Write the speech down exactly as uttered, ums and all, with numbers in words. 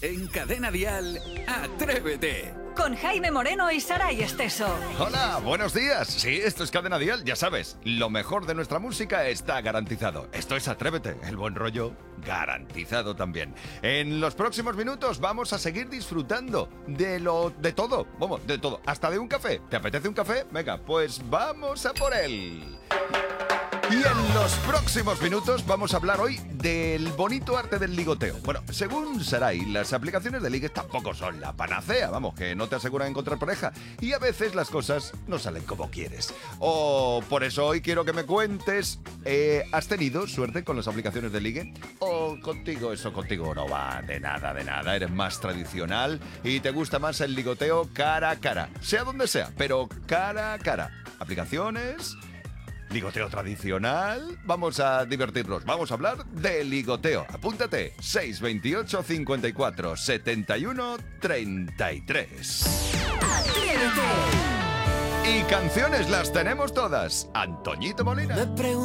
En Cadena Dial, Atrévete. Con Jaime Moreno y Saray Esteso. Hola, buenos días. Sí, esto es Cadena Dial, ya sabes. Lo mejor de nuestra música está garantizado. Esto es Atrévete, el buen rollo garantizado también. En los próximos minutos vamos a seguir disfrutando de lo de todo. Vamos, de todo. Hasta de un café. ¿Te apetece un café? Venga, pues vamos a por él. Y en los próximos minutos vamos a hablar hoy del bonito arte del ligoteo. Bueno, según Saray, las aplicaciones de ligue tampoco son la panacea, vamos, que no te aseguran encontrar pareja. Y a veces las cosas no salen como quieres. O por eso hoy quiero que me cuentes, eh, ¿has tenido suerte con las aplicaciones de ligue? ¿O contigo eso contigo no va de nada, de nada? Eres más tradicional y te gusta más el ligoteo cara a cara. Sea donde sea, pero cara a cara. Aplicaciones... ligoteo tradicional, vamos a divertirnos, vamos a hablar de ligoteo. Apúntate, seis veintiocho cincuenta y cuatro setenta y uno treinta y tres. Y canciones las tenemos todas. Antoñito Molina.